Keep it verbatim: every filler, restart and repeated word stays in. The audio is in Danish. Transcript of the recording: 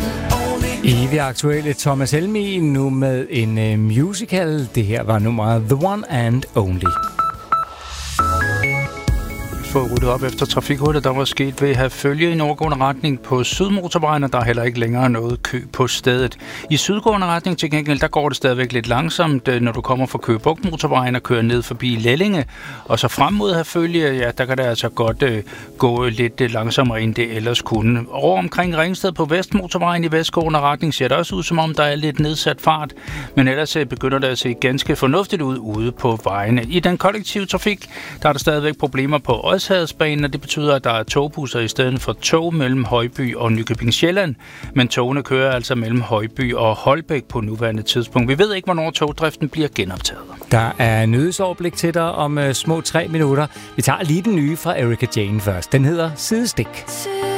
Evig aktuelle Thomas Helmig nu med en uh, musical. Det her var nummeret The One and Only. Få ryddet op efter trafikhullet, der var sket ved at have følge i nordgående retning på Sydmotorvejen, og der er heller ikke længere noget kø på stedet. I sydgående retning til gengæld, der går det stadigvæk lidt langsomt, når du kommer fra Køge Bugt Motorvejen og kører ned forbi Lellinge, og så frem mod have følge, ja, der kan det altså godt øh, gå lidt øh, langsommere, end det ellers kunne. Over omkring Ringsted på Vestmotorvejen i vestgående retning ser det også ud, som om der er lidt nedsat fart, men ellers øh, begynder det at se ganske fornuftigt ud ude på vejene. I den kollektive trafik, der er der stadigvæk problemer på Odsherredsbanen, og det betyder, at der er togbusser i stedet for tog mellem Højby og Nykøbing Sjælland, men togene kører altså mellem Højby og Holbæk på nuværende tidspunkt. Vi ved ikke, hvornår togdriften bliver genoptaget. Der er nyhedsoverblik til dig om uh, små tre minutter. Vi tager lige den nye fra Erika Jane først. Den hedder Sidestik.